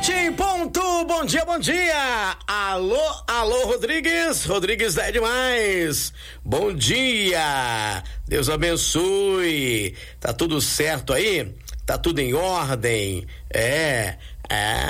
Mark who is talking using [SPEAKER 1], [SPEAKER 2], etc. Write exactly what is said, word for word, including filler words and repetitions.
[SPEAKER 1] Sete em ponto, bom dia, bom dia. Alô, alô, Rodrigues, Rodrigues é demais. Bom dia, Deus abençoe. Tá tudo certo aí? Tá tudo em ordem? É, é,